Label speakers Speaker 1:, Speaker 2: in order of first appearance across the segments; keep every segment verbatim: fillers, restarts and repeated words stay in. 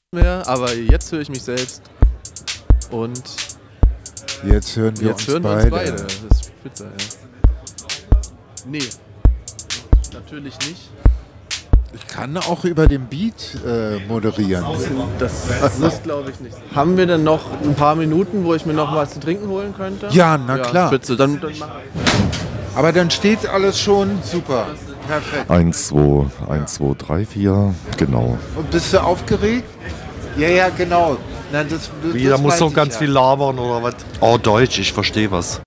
Speaker 1: mehr, aber jetzt höre ich mich selbst und
Speaker 2: jetzt hören wir,
Speaker 1: jetzt
Speaker 2: uns,
Speaker 1: hören wir
Speaker 2: beide.
Speaker 1: uns beide. Das ist spitze, ja. Nee, natürlich nicht.
Speaker 2: Ich kann auch über den Beat äh, moderieren.
Speaker 1: Das, das muss, glaube ich, nicht. Haben wir denn noch ein paar Minuten, wo ich mir noch was zu trinken holen könnte?
Speaker 2: Ja, na
Speaker 1: ja,
Speaker 2: klar.
Speaker 1: Spitze. Dann, dann mach
Speaker 2: Aber dann steht alles schon super. Perfekt.
Speaker 3: eins, zwei, eins, zwei, drei, vier, genau.
Speaker 2: Und bist du aufgeregt? Ja, ja, genau. Na, das, das
Speaker 4: Wie, da muss
Speaker 2: meinte
Speaker 4: doch
Speaker 2: ich
Speaker 4: ganz
Speaker 2: ja.
Speaker 4: viel labern oder was? Oh, Deutsch, ich verstehe was.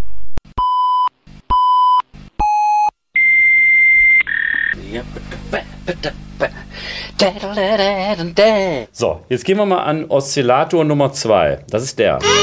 Speaker 5: So, jetzt gehen wir mal an Oszillator Nummer zwei. Das ist der. Ich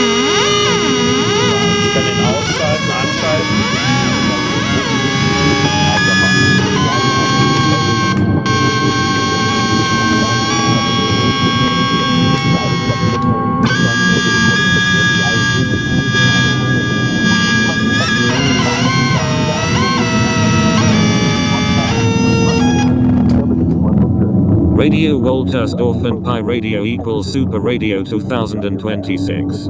Speaker 5: kann den ausschalten, anschalten.
Speaker 6: Radio Woltersdorf and Pi Radio equals Super Radio twenty twenty-six.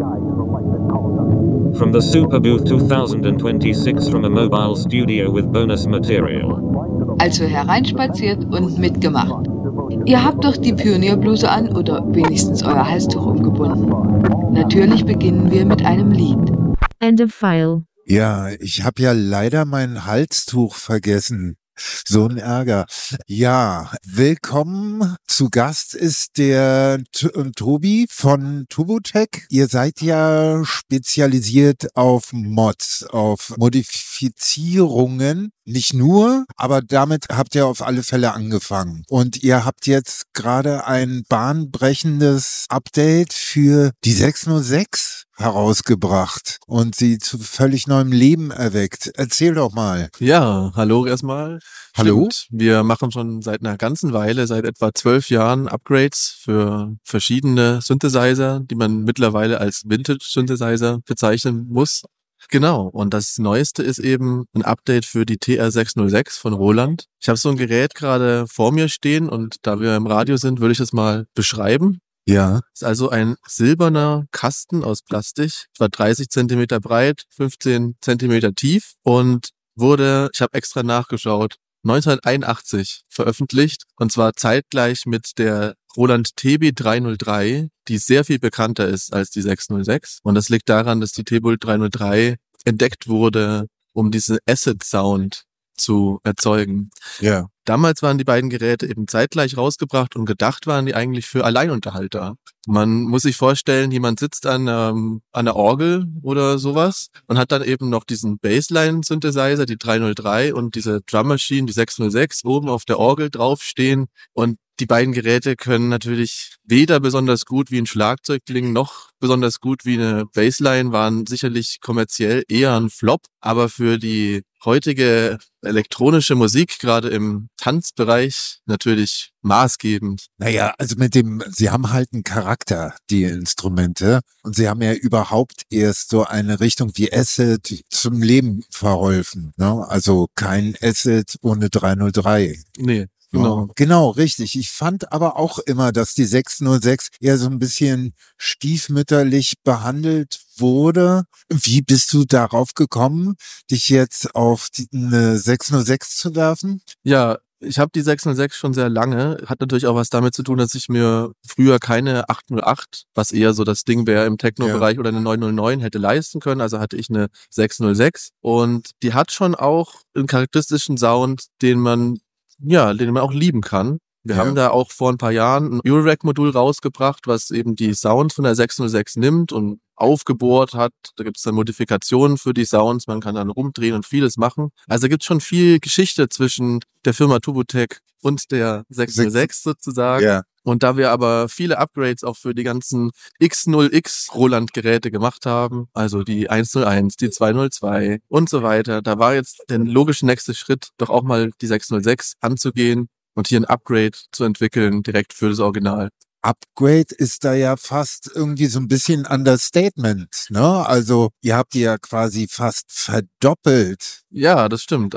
Speaker 6: From the Super Booth twenty twenty-six from a mobile studio with bonus material.
Speaker 7: Also hereinspaziert und mitgemacht. Ihr habt doch die Pionierbluse an oder wenigstens euer Halstuch umgebunden. Natürlich beginnen wir mit einem Lied.
Speaker 8: End of file.
Speaker 2: Ja, ich habe ja leider mein Halstuch vergessen. So ein Ärger. Ja, willkommen. Zu Gast ist der T- Tobi von Tubotech. Ihr seid ja spezialisiert auf Mods, auf Modifizierungen. Nicht nur, aber damit habt ihr auf alle Fälle angefangen. Und ihr habt jetzt gerade ein bahnbrechendes Update für die sechs null sechs herausgebracht und sie zu völlig neuem Leben erweckt. Erzähl doch mal.
Speaker 1: Ja, hallo erstmal.
Speaker 2: Hallo.
Speaker 1: Stimmt, wir machen schon seit einer ganzen Weile, seit etwa zwölf Jahren Upgrades für verschiedene Synthesizer, die man mittlerweile als Vintage-Synthesizer bezeichnen muss. Genau, und das Neueste ist eben ein Update für die T R sechs null sechs von Roland. Ich habe so ein Gerät gerade vor mir stehen und da wir im Radio sind, würde ich das mal beschreiben.
Speaker 2: Ja.
Speaker 1: Ist also ein silberner Kasten aus Plastik, etwa dreißig Zentimeter breit, fünfzehn Zentimeter tief und wurde, ich habe extra nachgeschaut, neunzehnhunderteinundachtzig veröffentlicht und zwar zeitgleich mit der Roland T B drei null drei, die sehr viel bekannter ist als die sechs null sechs. Und das liegt daran, dass die T B drei null drei entdeckt wurde, um diesen Acid-Sound zu erzeugen.
Speaker 2: Ja.
Speaker 1: Damals waren die beiden Geräte eben zeitgleich rausgebracht und gedacht waren die eigentlich für Alleinunterhalter. Man muss sich vorstellen, jemand sitzt an, ähm, an der Orgel oder sowas und hat dann eben noch diesen Bassline-Synthesizer, die drei null drei und diese Drum Machine, die sechs null sechs, oben auf der Orgel draufstehen und die beiden Geräte können natürlich weder besonders gut wie ein Schlagzeug klingen, noch besonders gut wie eine Bassline, waren sicherlich kommerziell eher ein Flop, aber für die heutige elektronische Musik, gerade im Tanzbereich, natürlich maßgebend.
Speaker 2: Naja, also mit dem, sie haben halt einen Charakter, die Instrumente, und sie haben ja überhaupt erst so eine Richtung wie Acid zum Leben verholfen, ne? Also kein Acid ohne drei null drei.
Speaker 1: Nee. Genau.
Speaker 2: Genau, richtig. Ich fand aber auch immer, dass die sechs null sechs eher so ein bisschen stiefmütterlich behandelt wurde. Wie bist du darauf gekommen, dich jetzt auf die, eine sechs null sechs zu werfen?
Speaker 1: Ja, ich habe die sechs null sechs schon sehr lange. Hat natürlich auch was damit zu tun, dass ich mir früher keine acht null acht, was eher so das Ding wäre im Techno-Bereich, ja, oder eine neun null neun hätte leisten können. Also hatte ich eine sechs null sechs und die hat schon auch einen charakteristischen Sound, den man Ja, den man auch lieben kann. Wir
Speaker 2: Ja.
Speaker 1: haben da auch vor ein paar Jahren ein Eurorack-Modul rausgebracht, was eben die Sounds von der sechs null sechs nimmt und aufgebohrt hat. Da gibt es dann Modifikationen für die Sounds, man kann dann rumdrehen und vieles machen. Also gibt es schon viel Geschichte zwischen der Firma Tubotech und der sechs null sechs sozusagen.
Speaker 2: Ja.
Speaker 1: Und da wir aber viele Upgrades auch für die ganzen X null X Roland-Geräte gemacht haben, also die eins null eins, die zwei null zwei und so weiter, da war jetzt der logische nächste Schritt, doch auch mal die sechs null sechs anzugehen und hier ein Upgrade zu entwickeln, direkt für das Original.
Speaker 2: Upgrade ist da ja fast irgendwie so ein bisschen Understatement, ne? Also ihr habt die ja quasi fast verdoppelt.
Speaker 1: Ja, das stimmt. Also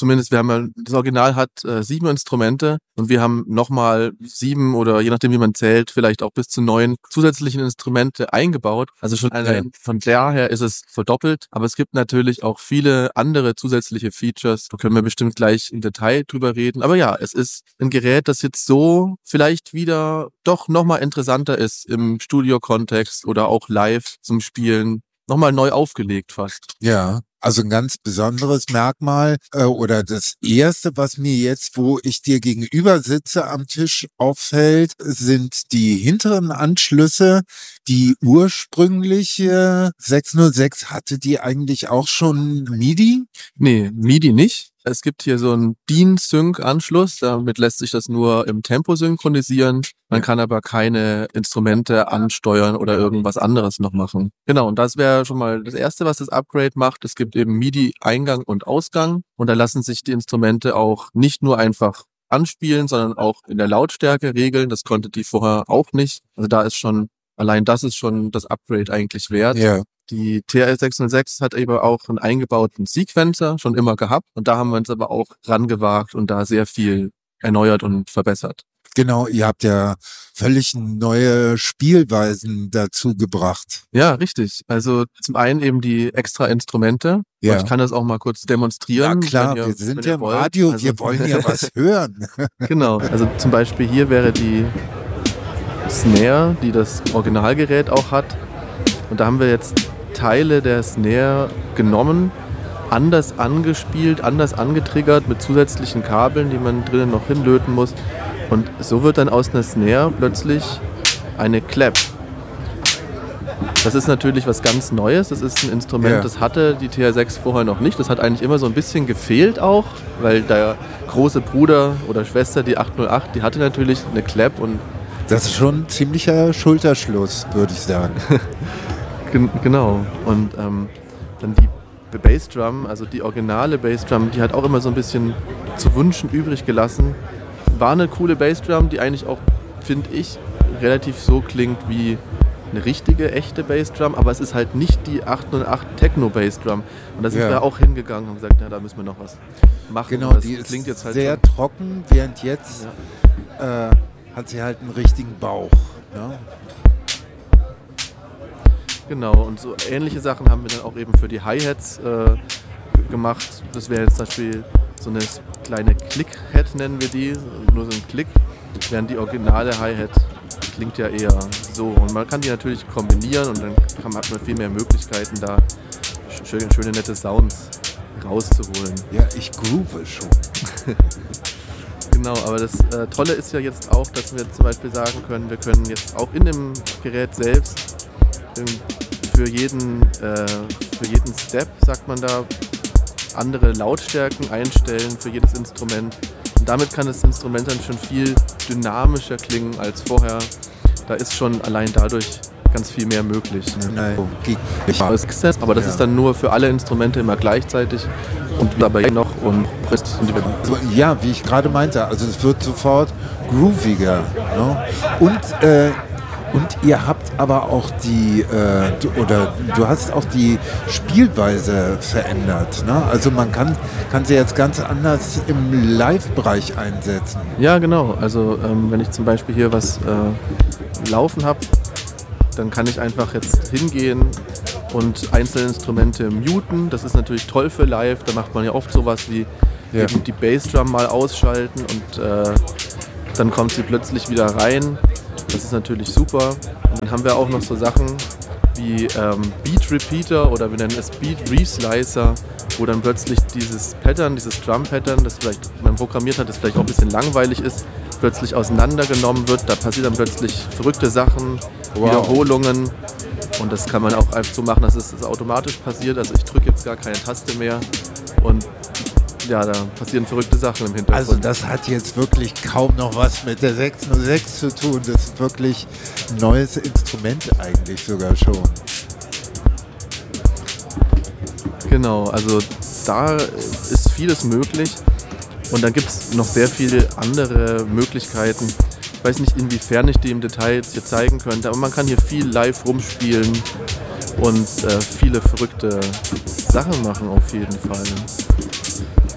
Speaker 1: zumindest, wir haben ja, das Original hat äh, sieben Instrumente und wir haben nochmal sieben oder je nachdem, wie man zählt, vielleicht auch bis zu neun zusätzlichen Instrumente eingebaut. Also schon allein von daher ist es verdoppelt. Aber es gibt natürlich auch viele andere zusätzliche Features. Da können wir bestimmt gleich im Detail drüber reden. Aber ja, es ist ein Gerät, das jetzt so vielleicht wieder doch nochmal interessanter ist im Studio-Kontext oder auch live zum Spielen. Nochmal neu aufgelegt fast.
Speaker 2: Ja, also ein ganz besonderes Merkmal äh, oder das erste, was mir jetzt, wo ich dir gegenüber sitze am Tisch auffällt, sind die hinteren Anschlüsse. Die ursprüngliche sechshundertsechs hatte die eigentlich auch schon MIDI?
Speaker 1: Nee, MIDI nicht. Es gibt hier so einen D I N-Sync-Anschluss, damit lässt sich das nur im Tempo synchronisieren. Man kann aber keine Instrumente ansteuern oder irgendwas anderes noch machen. Genau, und das wäre schon mal das Erste, was das Upgrade macht. Es gibt eben MIDI-Eingang und Ausgang und da lassen sich die Instrumente auch nicht nur einfach anspielen, sondern auch in der Lautstärke regeln. Das konnte die vorher auch nicht. Also da ist schon, allein das ist schon das Upgrade eigentlich wert.
Speaker 2: Ja.
Speaker 1: Die T R sechshundertsechs hat eben auch einen eingebauten Sequencer schon immer gehabt und da haben wir uns aber auch rangewagt und da sehr viel erneuert und verbessert.
Speaker 2: Genau, ihr habt ja völlig neue Spielweisen dazu gebracht.
Speaker 1: Ja, richtig. Also zum einen eben die extra Instrumente.
Speaker 2: Ja.
Speaker 1: Ich kann das auch mal kurz demonstrieren.
Speaker 2: Ja klar,
Speaker 1: ihr,
Speaker 2: wir sind ja im
Speaker 1: wollt.
Speaker 2: Radio,
Speaker 1: also,
Speaker 2: wir wollen ja was hören.
Speaker 1: Genau, also zum Beispiel hier wäre die Snare, die das Originalgerät auch hat. Und da haben wir jetzt Teile der Snare genommen, anders angespielt, anders angetriggert mit zusätzlichen Kabeln, die man drinnen noch hinlöten muss. Und so wird dann aus einer Snare plötzlich eine Clap. Das ist natürlich was ganz Neues. Das ist ein Instrument,
Speaker 2: ja.
Speaker 1: das hatte die T R sechs vorher noch nicht. Das hat eigentlich immer so ein bisschen gefehlt auch, weil der große Bruder oder Schwester, die achthundertacht, die hatte natürlich eine Clap. Und
Speaker 2: das ist schon ein ziemlicher Schulterschluss, würde ich sagen.
Speaker 1: Genau. Und ähm, dann die Bassdrum, also die originale Bassdrum, die hat auch immer so ein bisschen zu wünschen übrig gelassen. War eine coole Bassdrum, die eigentlich auch, finde ich, relativ so klingt wie eine richtige, echte Bassdrum, aber es ist halt nicht die achthundertacht Techno-Bassdrum. Und da sind
Speaker 2: ja.
Speaker 1: wir auch hingegangen und haben gesagt, na, da müssen wir noch was machen.
Speaker 2: Genau,
Speaker 1: das
Speaker 2: die ist
Speaker 1: klingt jetzt halt
Speaker 2: sehr
Speaker 1: schon
Speaker 2: trocken, während jetzt ja. äh, hat sie halt einen richtigen Bauch. Ne?
Speaker 1: Genau, und so ähnliche Sachen haben wir dann auch eben für die Hi-Hats äh, gemacht. Das wäre jetzt zum Beispiel so eine kleine Click-Hat, nennen wir die, nur so ein Klick, während die originale Hi-Hat klingt ja eher so. Und man kann die natürlich kombinieren und dann kann, hat man viel mehr Möglichkeiten, da schöne, schöne nette Sounds rauszuholen.
Speaker 2: Ja, ich groove schon.
Speaker 1: Genau, aber das äh, Tolle ist ja jetzt auch, dass wir zum Beispiel sagen können, wir können jetzt auch in dem Gerät selbst für jeden, äh, für jeden Step, sagt man da, andere Lautstärken einstellen für jedes Instrument. Und damit kann das Instrument dann schon viel dynamischer klingen als vorher. Da ist schon allein dadurch ganz viel mehr möglich.
Speaker 2: Nein.
Speaker 1: Aber das ja. ist dann nur für alle Instrumente immer gleichzeitig und dabei noch und
Speaker 2: ja, wie ich gerade meinte, also es wird sofort grooviger. Ne? Und äh, Und ihr habt aber auch die, äh, du, oder du hast auch die Spielweise verändert. Ne? Also man kann, kann sie jetzt ganz anders im Live-Bereich einsetzen.
Speaker 1: Ja, genau. Also ähm, wenn ich zum Beispiel hier was äh, laufen habe, dann kann ich einfach jetzt hingehen und einzelne Instrumente muten. Das ist natürlich toll für live. Da macht man ja oft sowas wie ja. eben die Bassdrum mal ausschalten und äh, dann kommt sie plötzlich wieder rein. Das ist natürlich super. Und dann haben wir auch noch so Sachen wie ähm, Beat Repeater oder wir nennen es Beat Reslicer, wo dann plötzlich dieses Pattern, dieses Drum-Pattern, das vielleicht man programmiert hat, das vielleicht auch ein bisschen langweilig ist, plötzlich auseinandergenommen wird. Da passieren dann plötzlich verrückte Sachen, wow. Wiederholungen. Und das kann man auch einfach so machen, dass es das automatisch passiert. Also ich drücke jetzt gar keine Taste mehr und ja, da passieren verrückte Sachen im Hintergrund.
Speaker 2: Also das hat jetzt wirklich kaum noch was mit der sechshundertsechs zu tun. Das ist wirklich ein neues Instrument eigentlich sogar schon.
Speaker 1: Genau, also da ist vieles möglich. Und dann gibt es noch sehr viele andere Möglichkeiten. Ich weiß nicht, inwiefern ich die im Detail jetzt hier zeigen könnte, aber man kann hier viel live rumspielen und äh, viele verrückte Sachen machen auf jeden Fall.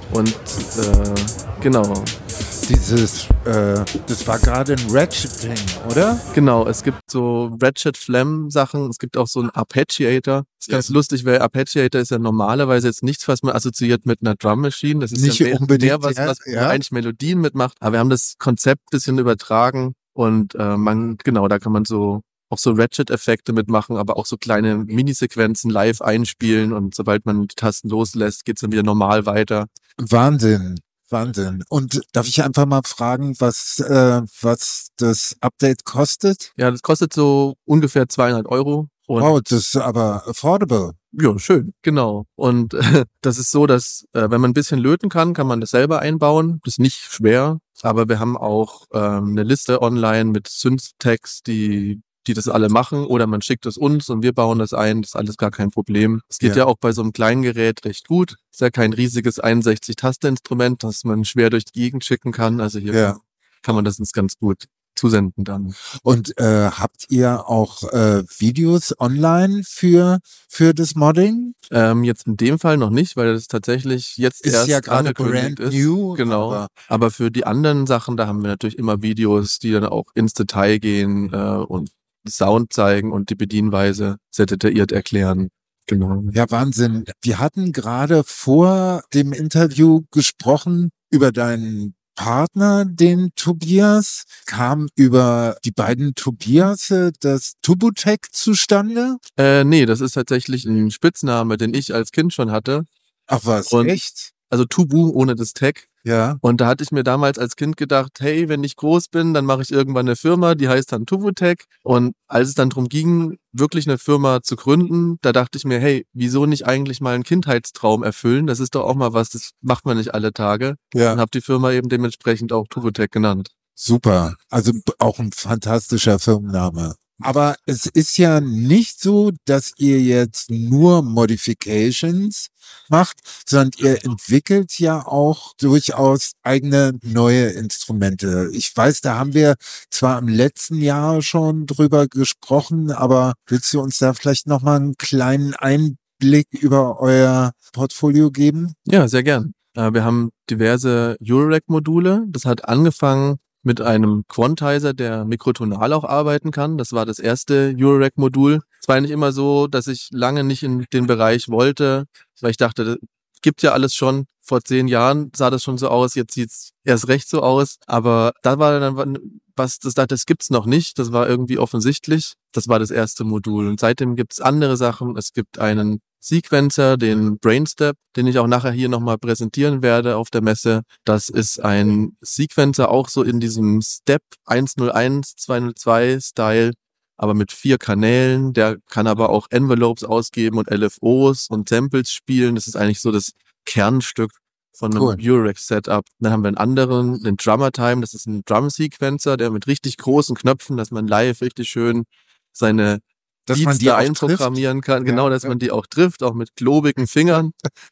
Speaker 1: Und äh, genau.
Speaker 2: Dieses, äh, das war gerade ein Ratcheting, oder?
Speaker 1: Genau, es gibt so Ratchet Flam Sachen, es gibt auch so einen Arpeggiator. Das ist ganz lustig, weil Arpeggiator ist ja normalerweise jetzt nichts, was man assoziiert mit einer Drum Machine. Das ist
Speaker 2: Nicht
Speaker 1: ja mehr,
Speaker 2: unbedingt,
Speaker 1: mehr was,
Speaker 2: ja,
Speaker 1: was
Speaker 2: ja.
Speaker 1: man eigentlich Melodien mitmacht. Aber wir haben das Konzept ein bisschen übertragen und äh, man, genau, da kann man so auch so Ratchet-Effekte mitmachen, aber auch so kleine Minisequenzen live einspielen und sobald man die Tasten loslässt, geht's dann wieder normal weiter.
Speaker 2: Wahnsinn. Wahnsinn. Und darf ich einfach mal fragen, was, äh, was das Update kostet?
Speaker 1: Ja, das kostet so ungefähr zweihundert Euro. Und
Speaker 2: Wow, das ist aber affordable.
Speaker 1: ja, schön, genau. Und äh, das ist so, dass äh, wenn man ein bisschen löten kann, kann man das selber einbauen. Das ist nicht schwer, aber wir haben auch ähm, eine Liste online mit Synth-Tags, die die das alle machen, oder man schickt es uns und wir bauen das ein, das ist alles gar kein Problem. Es geht
Speaker 2: Ja.
Speaker 1: ja auch bei so einem kleinen Gerät recht gut. Ist ja kein riesiges einundsechzig-Taste-Instrument, das man schwer durch die Gegend schicken kann. Also hier
Speaker 2: Ja.
Speaker 1: kann, kann man das uns ganz gut zusenden dann.
Speaker 2: Und äh, habt ihr auch äh, Videos online für, für das Modding?
Speaker 1: Ähm, jetzt in dem Fall noch nicht, weil das tatsächlich jetzt
Speaker 2: Ist
Speaker 1: erst
Speaker 2: ja gerade
Speaker 1: angekündigt
Speaker 2: brand
Speaker 1: ist.
Speaker 2: new,
Speaker 1: Genau.
Speaker 2: aber-
Speaker 1: Aber für die anderen Sachen, da haben wir natürlich immer Videos, die dann auch ins Detail gehen äh, und Sound zeigen und die Bedienweise sehr detailliert erklären. Genau.
Speaker 2: Ja, Wahnsinn. Wir hatten gerade vor dem Interview gesprochen über deinen Partner, den Tobias, kam über die beiden Tobiase das Tubotech zustande.
Speaker 1: Äh, nee, das ist tatsächlich ein Spitzname, den ich als Kind schon hatte.
Speaker 2: Ach was,
Speaker 1: Und-
Speaker 2: echt?
Speaker 1: Also Tubu ohne das Tag.
Speaker 2: Ja.
Speaker 1: Und da hatte ich mir damals als Kind gedacht, hey, wenn ich groß bin, dann mache ich irgendwann eine Firma, die heißt dann Tubotech. Und als es dann darum ging, wirklich eine Firma zu gründen, da dachte ich mir, hey, wieso nicht eigentlich mal einen Kindheitstraum erfüllen? Das ist doch auch mal was, das macht man nicht alle Tage.
Speaker 2: Ja.
Speaker 1: Und habe die Firma eben dementsprechend auch Tubotech genannt.
Speaker 2: Super. Also b- auch ein fantastischer Firmenname. Aber es ist ja nicht so, dass ihr jetzt nur Modifications macht, sondern ihr entwickelt ja auch durchaus eigene neue Instrumente. Ich weiß, da haben wir zwar im letzten Jahr schon drüber gesprochen, aber willst du uns da vielleicht nochmal einen kleinen Einblick über euer Portfolio geben?
Speaker 1: Ja, sehr gern. Äh, wir haben diverse Eurorack-Module. Das hat angefangen mit einem Quantizer, der mikrotonal auch arbeiten kann. Das war das erste Eurorack-Modul. Es war nicht immer so, dass ich lange nicht in den Bereich wollte, weil ich dachte, das gibt ja alles schon. Vor zehn Jahren sah das schon so aus, jetzt sieht's erst recht so aus. Aber da war dann was, das, das gibt's noch nicht. Das war irgendwie offensichtlich. Das war das erste Modul. Und seitdem gibt's andere Sachen. Es gibt einen Sequencer, den Brainstep, den ich auch nachher hier nochmal präsentieren werde auf der Messe. Das ist ein Sequencer auch so in diesem Step eins null eins, zwei null zwei Style, aber mit vier Kanälen. Der kann aber auch Envelopes ausgeben und L F Os und Samples spielen. Das ist eigentlich so das Kernstück von einem
Speaker 2: Cool.
Speaker 1: Eurorack-Setup. Dann haben wir einen anderen, den Drummer Time. Das ist ein Drum-Sequencer, der mit richtig großen Knöpfen, dass man live richtig schön seine
Speaker 2: Dass
Speaker 1: Beats
Speaker 2: man die
Speaker 1: da
Speaker 2: auch
Speaker 1: einprogrammieren kann.
Speaker 2: Ja,
Speaker 1: Genau, dass
Speaker 2: ja.
Speaker 1: man die auch trifft, auch mit klobigen Fingern.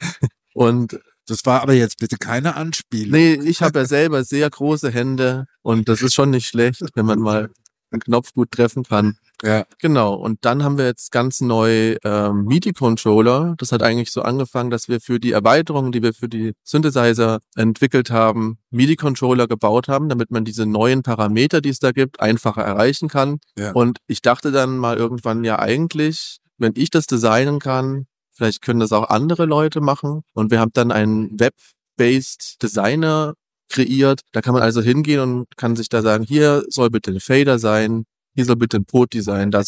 Speaker 1: Und
Speaker 2: Das war aber jetzt bitte keine Anspielung.
Speaker 1: nee, ich habe ja selber sehr große Hände und das ist schon nicht schlecht, wenn man mal einen Knopf gut treffen kann.
Speaker 2: Ja.
Speaker 1: Genau, und dann haben wir jetzt ganz neu ähm, MIDI-Controller. Das hat eigentlich so angefangen, dass wir für die Erweiterungen, die wir für die Synthesizer entwickelt haben, MIDI-Controller gebaut haben, damit man diese neuen Parameter, die es da gibt, einfacher erreichen kann.
Speaker 2: Ja.
Speaker 1: Und ich dachte dann mal irgendwann, ja eigentlich, wenn ich das designen kann, vielleicht können das auch andere Leute machen. Und wir haben dann einen Web-based Designer kreiert. Da kann man also hingehen und kann sich da sagen, hier soll bitte ein Fader sein, hier soll bitte ein Poti sein, da